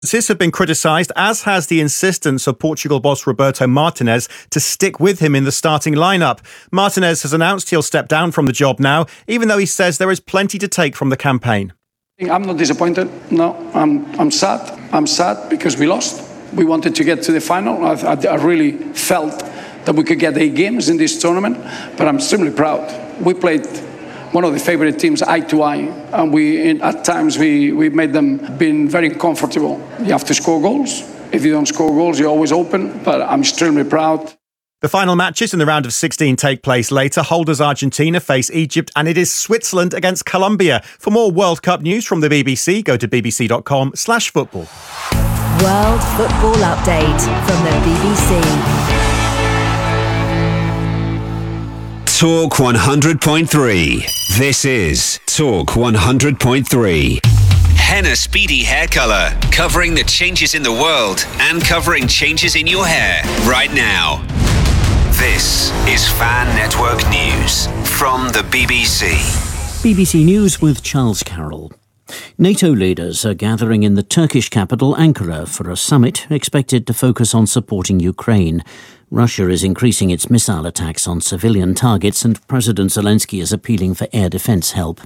This have been criticised, as has the insistence of Portugal boss Roberto Martinez to stick with him in the starting lineup. Martinez has announced he'll step down from the job now, even though he says there is plenty to take from the campaign. I'm not disappointed. No, I'm sad. I'm sad because we lost. We wanted to get to the final. I really felt that we could get 8 games in this tournament, but I'm extremely proud. We played one of the favorite teams eye to eye, and at times we made them being very comfortable. You have to score goals. If you don't score goals, you're always open, but I'm extremely proud. The final matches in the round of 16 take place later. Holders Argentina face Egypt, and it is Switzerland against Colombia. For more World Cup news from the BBC, go to bbc.com/football. World Football Update from the BBC. Talk 100.3. This is Talk 100.3. Henna Speedy Hair Colour, covering the changes in the world and covering changes in your hair right now. This is Fan Network News from the BBC. BBC News with Charles Carroll. NATO leaders are gathering in the Turkish capital Ankara for a summit expected to focus on supporting Ukraine. Russia is increasing its missile attacks on civilian targets, and President Zelensky is appealing for air defence help.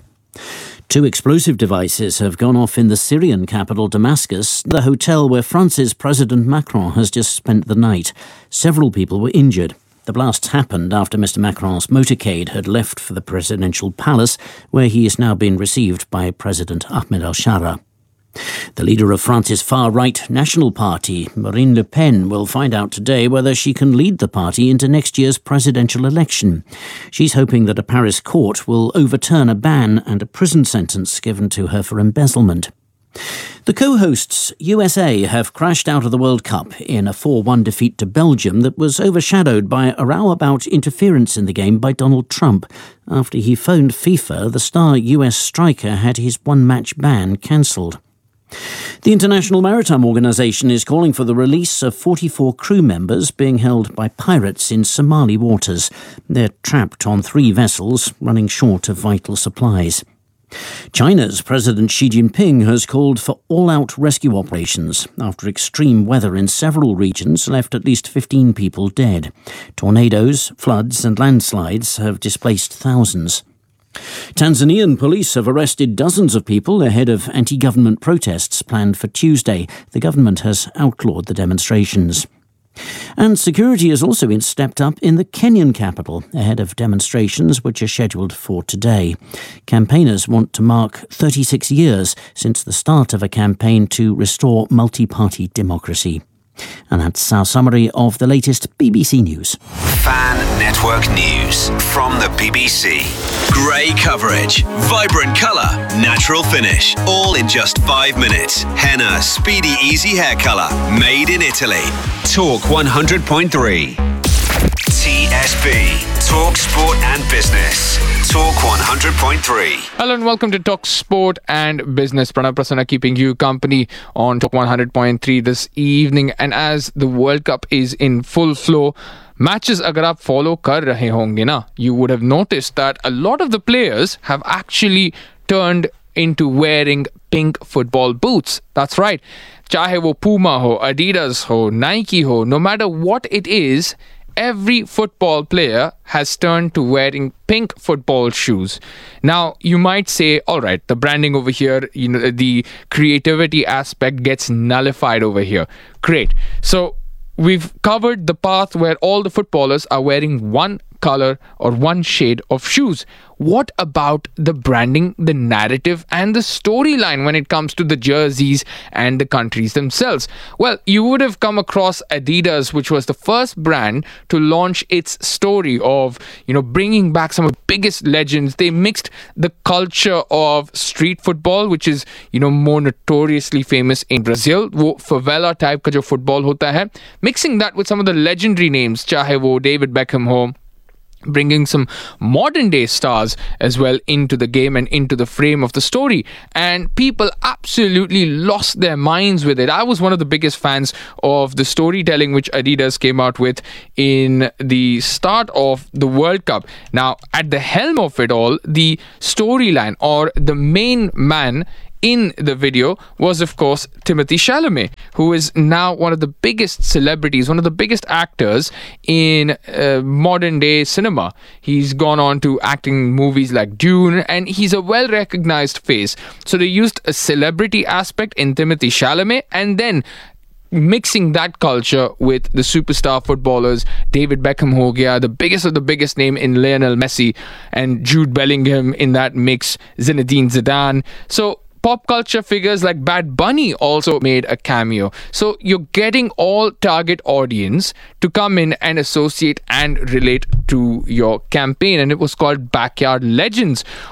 2 explosive devices have gone off in the Syrian capital Damascus, the hotel where France's President Macron has just spent the night. Several people were injured. The blasts happened after Mr. Macron's motorcade had left for the presidential palace, where he is now being received by President Ahmed al-Shara. The leader of France's far-right National Party, Marine Le Pen, will find out today whether she can lead the party into next year's presidential election. She's hoping that a Paris court will overturn a ban and a prison sentence given to her for embezzlement. The co-hosts USA have crashed out of the World Cup in a 4-1 defeat to Belgium that was overshadowed by a row about interference in the game by Donald Trump after he phoned FIFA the star US striker had his one-match ban cancelled. The International Maritime Organization is calling for the release of 44 crew members being held by pirates in Somali waters. They're trapped on 3 vessels, running short of vital supplies. China's President Xi Jinping has called for all-out rescue operations after extreme weather in several regions left at least 15 people dead. Tornadoes, floods and landslides have displaced thousands. Tanzanian police have arrested dozens of people ahead of anti-government protests planned for Tuesday. The government has outlawed the demonstrations. And security has also been stepped up in the Kenyan capital ahead of demonstrations which are scheduled for today. Campaigners want to mark 36 years since the start of a campaign to restore multi-party democracy. And that's our summary of the latest BBC News. Fan Network News from the BBC. Grey coverage, vibrant colour, natural finish, all in just 5 minutes. Henna Speedy Easy Hair Colour, made in Italy. Talk 100.3. TSB, Talk Sport and Business. Talk 100.3. Hello and welcome to Talk Sport and Business. Pranav Prasanna keeping you company on Talk 100.3 this evening. And as the World Cup is in full flow, matches agar aap follow kar rahe honge na, you would have noticed that a lot of the players have actually turned into wearing pink football boots. That's right. Chahe wo Puma ho, Adidas ho, Nike ho, no matter what it is, every football player has turned to wearing pink football shoes. Now, you might say, all right, the branding over here, the creativity aspect gets nullified over here. Great. So we've covered the path where all the footballers are wearing one color or one shade of shoes. What about the branding, the narrative and the storyline when it comes to the jerseys and the countries themselves? Well, you would have come across Adidas, which was the first brand to launch its story of, bringing back some of the biggest legends. They mixed the culture of street football, which is, more notoriously famous in Brazil. Wo favela type ka jo football hota hai. Mixing that with some of the legendary names, chahe wo David Beckham ho, bringing some modern day stars as well into the game and into the frame of the story, and people absolutely lost their minds with it. I was one of the biggest fans of the storytelling which Adidas came out with in the start of the World Cup. Now, at the helm of it all, the storyline or the main man in the video was, of course, Timothée Chalamet, who is now one of the biggest celebrities, one of the biggest actors in modern day cinema. He's gone on to acting movies like Dune, and he's a well-recognized face. So they used a celebrity aspect in Timothée Chalamet, and then mixing that culture with the superstar footballers. David Beckham ho gaya, the biggest of the biggest name in Lionel Messi, and Jude Bellingham in that mix, Zinedine Zidane. So pop culture figures like Bad Bunny also made a cameo. So you're getting all target audience to come in and associate and relate to your campaign. And it was called Backyard Legends